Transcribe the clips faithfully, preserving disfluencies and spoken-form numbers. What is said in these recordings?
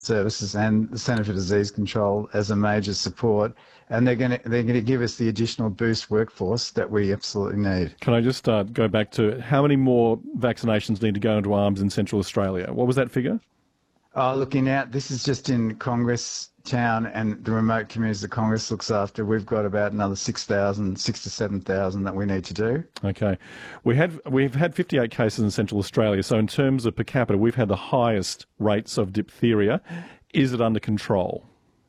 Services and the Centre for Disease Control as a major support, and they're going to they're going to give us the additional boost workforce that we absolutely need. Can I just uh, go back to how many more vaccinations need to go into arms in Central Australia? What was that figure? Oh, looking out, this is just in Congress Town and the remote communities that Congress looks after. We've got about another six thousand, six to seven thousand that we need to do. Okay, we had we've had fifty-eight cases in Central Australia. So in terms of per capita, we've had the highest rates of diphtheria. Is it under control?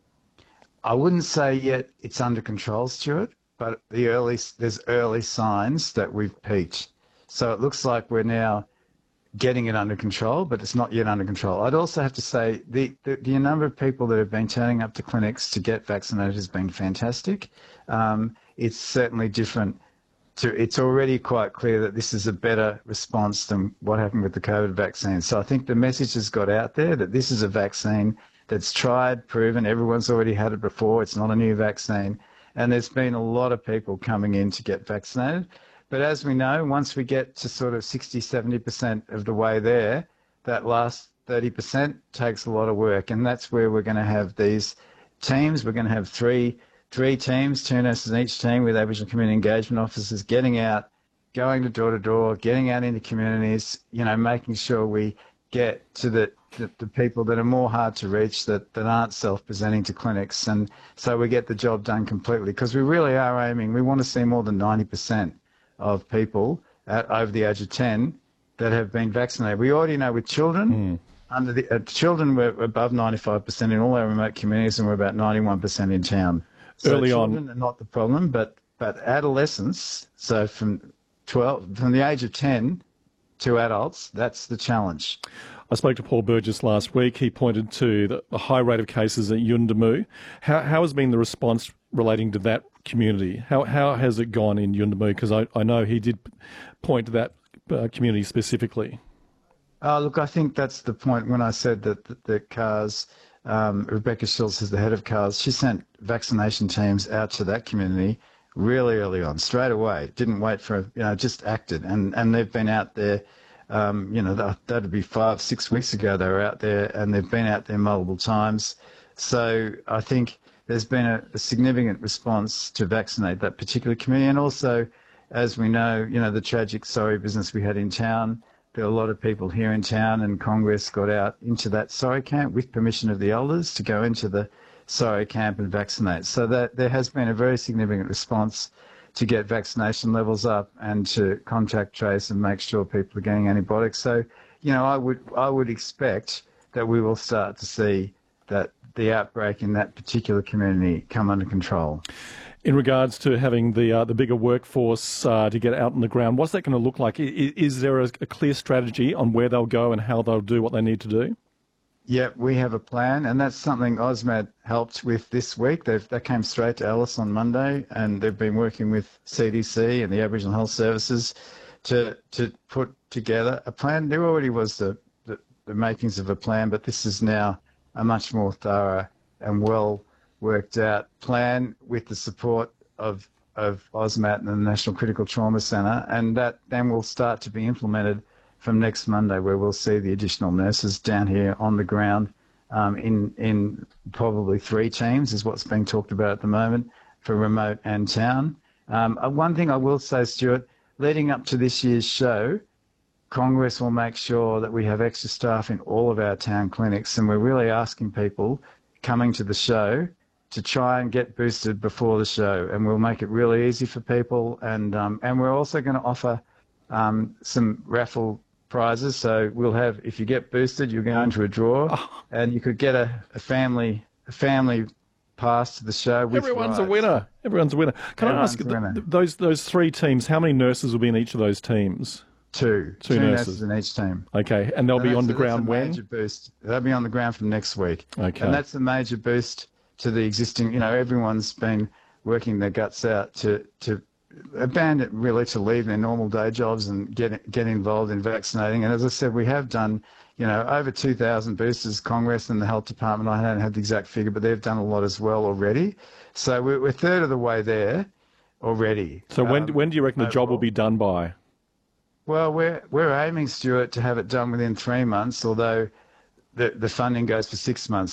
I wouldn't say yet it's under control, Stuart, but the early there's early signs that we've peaked. So it looks like we're now getting it under control, but it's not yet under control. I'd also have to say the, the, the number of people that have been turning up to clinics to get vaccinated has been fantastic. Um, it's certainly different. To, it's already quite clear that this is a better response than what happened with the COVID vaccine. So I think the message has got out there that this is a vaccine that's tried, proven. Everyone's already had it before. It's not a new vaccine. And there's been a lot of people coming in to get vaccinated. But as we know, once we get to sort of sixty, seventy percent of the way there, that last thirty percent takes a lot of work. And that's where we're going to have these teams. We're going to have three three teams, two nurses in each team with Aboriginal community engagement officers getting out, going to door to door, getting out into communities, you know, making sure we get to the, the, the people that are more hard to reach, that, that aren't self-presenting to clinics. And so we get the job done completely, because we really are aiming, we want to see more than ninety percent of people at, over the age of ten that have been vaccinated. We already know with children, mm. under the uh, children we're above ninety-five percent in all our remote communities, and we're about ninety-one percent in town. So Early children on, are not the problem, but but adolescents, so from twelve, from the age of ten to adults, that's the challenge. I spoke to Paul Burgess last week. He pointed to the, the high rate of cases at Yuendumu. How, how has been the response relating to that community? How how has it gone in Yuendumu? Because I, I know he did point to that uh, community specifically. Oh, look, I think that's the point when I said that the, the CARS, um, Rebecca Schultz is the head of CARS, she sent vaccination teams out to that community really early on, straight away. Didn't wait for, you know, just acted. And, and they've been out there, um, you know, that, that'd be five, six weeks ago they were out there, and they've been out there multiple times. So I think there's been a, a significant response to vaccinate that particular community. And also, as we know, you know, the tragic sorry business we had in town, there were a lot of people here in town, and Congress got out into that sorry camp with permission of the elders to go into the sorry camp and vaccinate. So that there has been a very significant response to get vaccination levels up and to contact trace and make sure people are getting antibiotics. So, you know, I would I would expect that we will start to see that the outbreak in that particular community come under control. In regards to having the uh, the bigger workforce uh, to get out on the ground, what's that going to look like? Is, is there a, a clear strategy on where they'll go and how they'll do what they need to do? Yeah, we have a plan, and that's something AUSMAT helped with this week. They've, they came straight to Alice on Monday, and they've been working with C D C and the Aboriginal Health Services to to put together a plan. There already was the, the, the makings of a plan, but this is now a much more thorough and well worked out plan with the support of of AUSMAT and the National Critical Trauma Centre, and that then will start to be implemented from next Monday, where we'll see the additional nurses down here on the ground um, in in probably three teams is what's being talked about at the moment for remote and town. Um, uh, one thing I will say, Stuart, leading up to this year's show, Congress will make sure that we have extra staff in all of our town clinics, and we're really asking people coming to the show to try and get boosted before the show, and we'll make it really easy for people. And um, and we're also going to offer um, some raffle prizes. So we'll have, if you get boosted, you'll go into a draw, oh. and you could get a, a family a family pass to the show. With Everyone's rides. a winner. Everyone's a winner. Can Everyone's I ask th- those those three teams? How many nurses will be in each of those teams? Two. Two, Two nurses. nurses in each team. Okay, and they'll and be on the a, ground that's a when? Major boost. They'll be on the ground from next week. Okay. And that's a major boost to the existing, you know, everyone's been working their guts out to, to abandon, really, to leave their normal day jobs and get get involved in vaccinating. And as I said, we have done, you know, over two thousand boosters. Congress and the Health Department, I don't have the exact figure, but they've done a lot as well already. So we're, we're a third of the way there already. So when um, when do you reckon the overall. job will be done by? Well, we're we're aiming, Stuart, to have it done within three months, although the, the funding goes for six months.